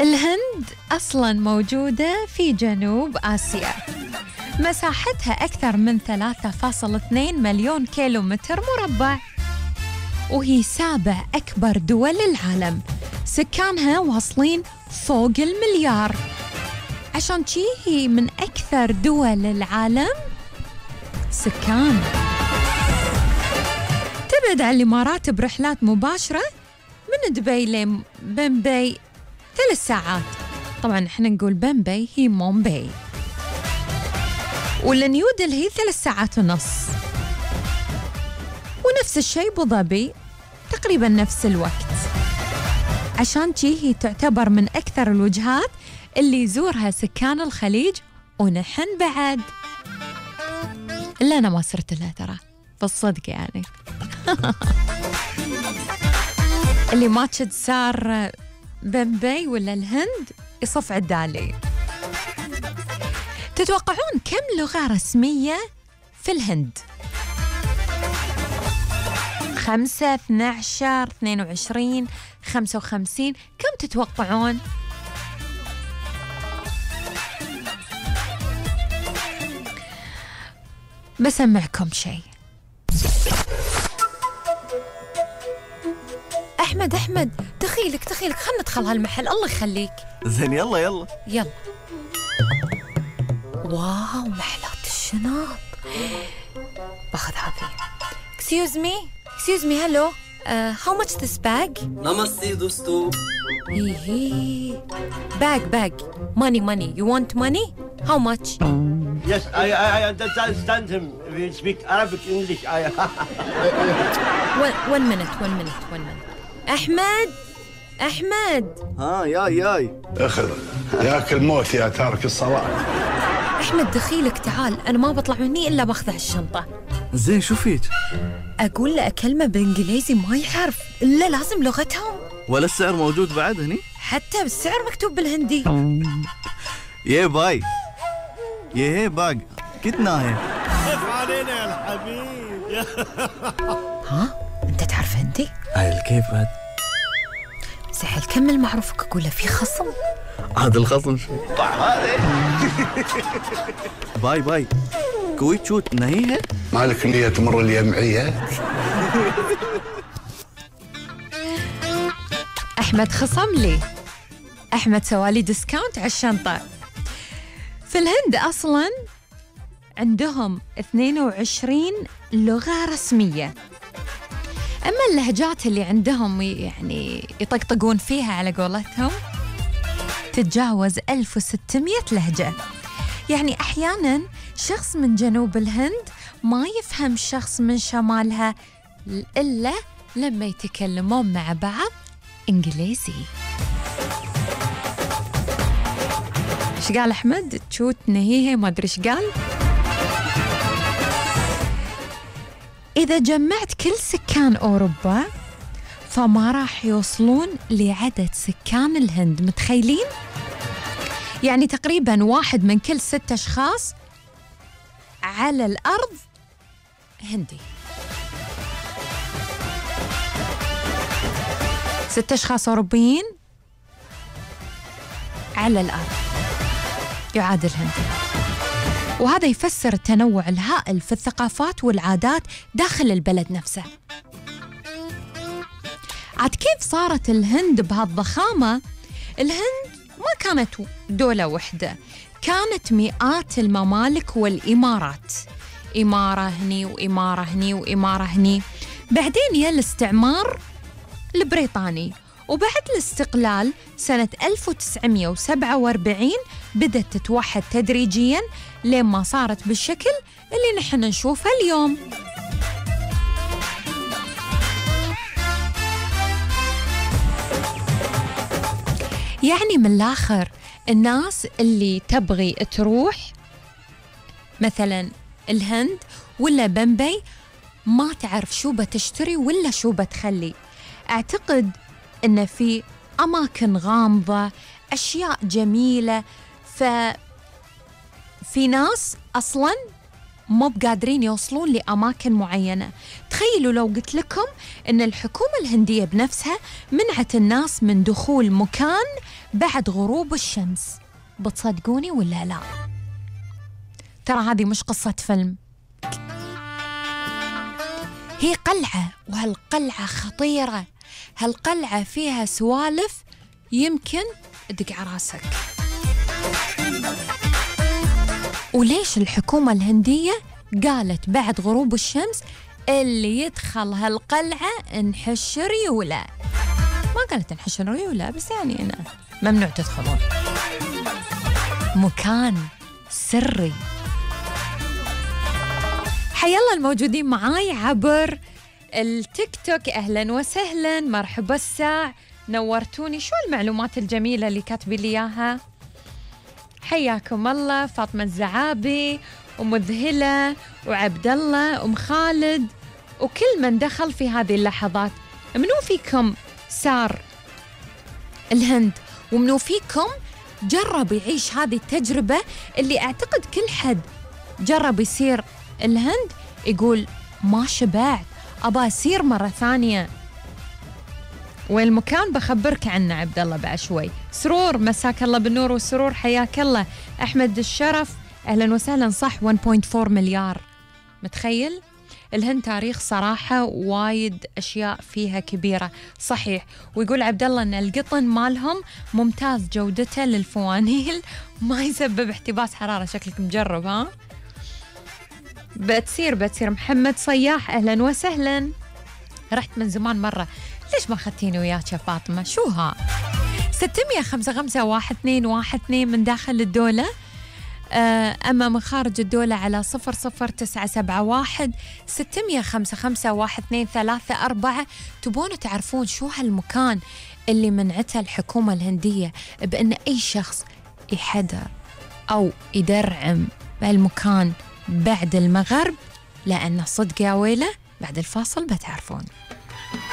الهند أصلاً موجودة في جنوب آسيا، مساحتها أكثر من 3.2 مليون كيلومتر مربع، وهي 7 أكبر دول العالم، سكانها واصلين فوق 1,000,000,000. عشان شي هي من أكثر دول العالم سكان. تبعد عن الإمارات برحلات مباشرة من دبي لبمبي 3 ساعات. طبعا احنا نقول بمبي، هي مومباي. ولنيو دلهي 3 ساعات ونص. ونفس الشيء أبو ظبي، تقريبا نفس الوقت. عشان شي هي تعتبر من أكثر الوجهات اللي يزورها سكان الخليج، ونحن بعد. إلا أنا ما صرت لها ترى، بالصدق يعني. اللي ما تشد صار بمبي ولا الهند يصف عدالي. تتوقعون كم لغة رسمية في الهند؟ 5، 12، 22، 55؟ كم تتوقعون؟ بسمعكم شيء. أحمد دخيلك خلنا ندخل هالمحل، الله يخليك. زين يلا واو، محلات الشنط. باخذ هذه. Excuse me, hello. How much this bag? Namaste, dosto. Bag. Money. You want money? How much? Yes, I understand him. We speak Arabic, English. One minute. أحمد. ياي اخذ ياكل موت يا تارك الصلاة. أحمد دخيلك تعال، أنا ما بطلع مني إلا باخذ هالشنطة. زين شو فيك؟ أقول له أكلمه بالإنجليزي ما يعرف إلا لازم لغتهم. ولا السعر موجود بعد هني؟ حتى بالسعر مكتوب بالهندي. يا باي يا باق كتنا هي. خف علينا يا الحبيب. ها؟ أنت تعرف هندي؟ هاي الكيف بعد. سهل كمل معروفك. أقول له في خصم. هذا الخصم شو؟ باي كويت شوت نهيها. مالك نية تمر اليمعية؟ أحمد خصم لي. أحمد سوالي ديسكاونت على الشنطة. في الهند أصلاً عندهم 22 لغة رسمية. أما اللهجات اللي عندهم يعني يطقطقون فيها على قولتهم تتجاوز 1600 لهجة. يعني أحياناً شخص من جنوب الهند ما يفهم شخص من شمالها إلا لما يتكلمون مع بعض إنجليزي. إيش قال أحمد؟ تشوت نهيها ما أدري إيش قال. إذا جمعت كل سكان أوروبا فما راح يوصلون لعدد سكان الهند. متخيلين؟ يعني تقريباً 1 من كل 6 أشخاص على الأرض هندي. 6 أشخاص أوروبيين على الأرض يعادل هندي. وهذا يفسر التنوع الهائل في الثقافات والعادات داخل البلد نفسه. عاد كيف صارت الهند بهالضخامة؟ الهند ما كانت دولة واحدة، كانت مئات الممالك والإمارات، إمارة هني وإمارة هني وإمارة هني. بعدين يا الاستعمار البريطاني، وبعد الاستقلال سنة 1947 بدأت تتوحد تدريجياً لما صارت بالشكل اللي نحن نشوفه اليوم. يعني من الآخر الناس اللي تبغي تروح مثلاً الهند ولا بمبي ما تعرف شو بتشتري ولا شو بتخلي. أعتقد إن في أماكن غامضة، أشياء جميلة، ففي ناس أصلاً مو بقادرين يوصلون لأماكن معينة. تخيلوا لو قلت لكم أن الحكومة الهندية بنفسها منعت الناس من دخول مكان بعد غروب الشمس، بتصدقوني ولا لا؟ ترى هذه مش قصة فيلم، هي قلعة، وهالقلعة خطيرة، هالقلعة فيها سوالف يمكن تدق على راسك. وليش الحكومة الهندية قالت بعد غروب الشمس اللي يدخل هالقلعة انحش ريوله؟ ما قالت انحش ريوله، بس يعني أنا ممنوع تدخلون، مكان سري. حيالله الموجودين معاي عبر التيك توك، أهلا وسهلا، مرحبا الساع، نورتوني. شو المعلومات الجميلة اللي كاتبي لي إياها؟ حياكم الله. فاطمة الزعابي ومذهلة وعبد الله وأم خالد وكل من دخل في هذه اللحظات. منو فيكم سار الهند ومنو فيكم جرب يعيش هذه التجربة اللي أعتقد كل حد جرب يصير الهند يقول ما شبعت، أبا أسير مرة ثانية. والمكان بخبرك عنه عبد الله بعد شوي. سرور مساك الله بالنور والسرور، حياك الله. أحمد الشرف أهلا وسهلا. صح 1.4 مليار، متخيل؟ الهند تاريخ صراحة وايد أشياء فيها كبيرة، صحيح. ويقول عبد الله أن القطن مالهم ممتاز جودته للفوانيل، ما يسبب احتباس حرارة. شكلك مجرب ها؟ بتصير. محمد صياح أهلا وسهلا. رحت من زمان مرة، ليش ما خدتيني وياك يا فاطمة؟ شو ها؟ 655-1212 من داخل الدولة، أما من خارج الدولة على 00971 655-1234. تبون تعرفون شو هالمكان اللي منعته الحكومة الهندية بأن أي شخص يحضر أو يدرعم بهالمكان بعد المغرب؟ لأن صدق يا ويلة بعد الفاصل بتعرفون.